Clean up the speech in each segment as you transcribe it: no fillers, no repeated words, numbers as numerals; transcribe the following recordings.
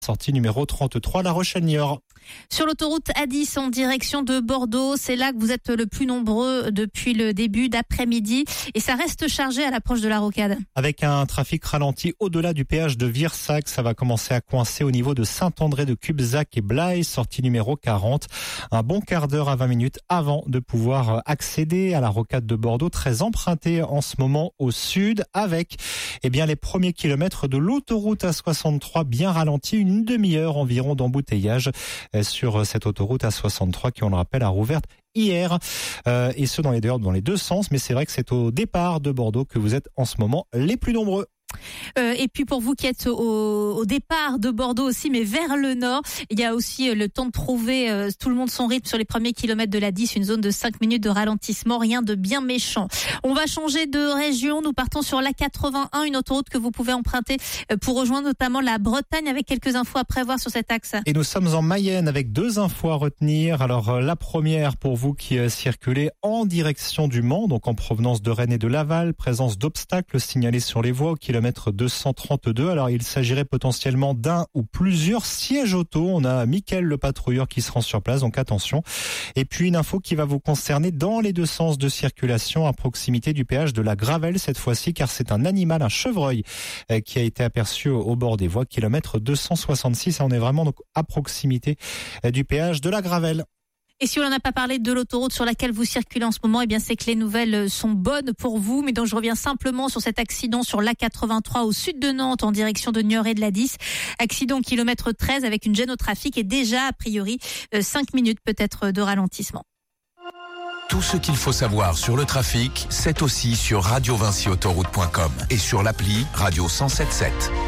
Sortie numéro 33, La Rochelle-Niort. Sur l'autoroute A10 en direction de Bordeaux, c'est là que vous êtes le plus nombreux depuis le début d'après-midi et ça reste chargé à l'approche de la rocade. Avec un trafic ralenti au-delà du péage de Virsac, ça va commencer à coincer au niveau de Saint-André de Cubzac et Blaye, sortie numéro 40. Un bon quart d'heure à 20 minutes avant de pouvoir accéder à la rocade de Bordeaux, très empruntée en ce moment au sud, avec les premiers kilomètres de l'autoroute A63 bien ralentis, une demi-heure environ d'embouteillage sur cette autoroute A63 qui, on le rappelle, a rouvert hier, et ce dans les deux sens, mais c'est vrai que c'est au départ de Bordeaux que vous êtes en ce moment les plus nombreux. Et puis pour vous qui êtes au départ de Bordeaux aussi, mais vers le nord, il y a aussi le temps de trouver tout le monde son rythme sur les premiers kilomètres de la 10, une zone de 5 minutes de ralentissement, rien de bien méchant. On va changer de région, nous partons sur l'A81, une autoroute que vous pouvez emprunter pour rejoindre notamment la Bretagne, avec quelques infos à prévoir sur cet axe. Et nous sommes en Mayenne avec 2 infos à retenir. Alors la première pour vous qui circulez en direction du Mans, donc en provenance de Rennes et de Laval, présence d'obstacles signalés sur les voies au kilomètre 232. Alors il s'agirait potentiellement d'un ou plusieurs sièges auto. On a Mickaël le patrouilleur qui se rend sur place, donc attention. Et puis une info qui va vous concerner dans les deux sens de circulation à proximité du péage de la Gravelle cette fois-ci, car c'est un animal, un chevreuil, qui a été aperçu au bord des voies, kilomètre 266. On est vraiment donc à proximité du péage de la Gravelle. Et si on n'en a pas parlé de l'autoroute sur laquelle vous circulez en ce moment, c'est que les nouvelles sont bonnes pour vous. Mais donc je reviens simplement sur cet accident sur l'A83 au sud de Nantes en direction de Niort et de la 10. Accident au kilomètre 13 avec une gêne au trafic et déjà a priori 5 minutes peut-être de ralentissement. Tout ce qu'il faut savoir sur le trafic, c'est aussi sur radiovincyautoroute.com et sur l'appli Radio 107.7.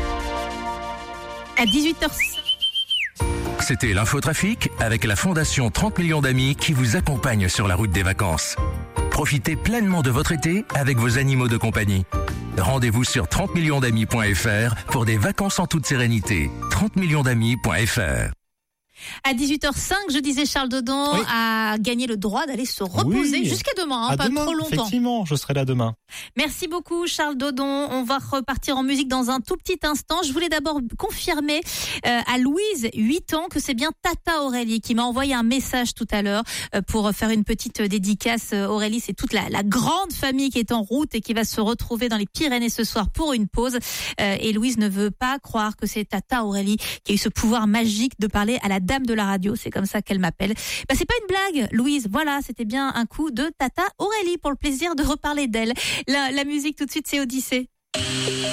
À 18h05. C'était l'infotrafic avec la Fondation 30 millions d'amis qui vous accompagne sur la route des vacances. Profitez pleinement de votre été avec vos animaux de compagnie. Rendez-vous sur 30millionsdamis.fr pour des vacances en toute sérénité. 30millionsdamis.fr. À 18h05, je disais, Charles Dodon a gagné le droit d'aller se reposer jusqu'à demain, pas demain, trop longtemps. Effectivement, je serai là demain. Merci beaucoup, Charles Dodon. On va repartir en musique dans un tout petit instant. Je voulais d'abord confirmer à Louise, 8 ans, que c'est bien Tata Aurélie qui m'a envoyé un message tout à l'heure pour faire une petite dédicace. Aurélie, c'est toute la grande famille qui est en route et qui va se retrouver dans les Pyrénées ce soir pour une pause. Et Louise ne veut pas croire que c'est Tata Aurélie qui a eu ce pouvoir magique de parler à la dame de la radio, c'est comme ça qu'elle m'appelle. C'est pas une blague, Louise, voilà, c'était bien un coup de Tata Aurélie pour le plaisir de reparler d'elle. La musique tout de suite, c'est Odyssée.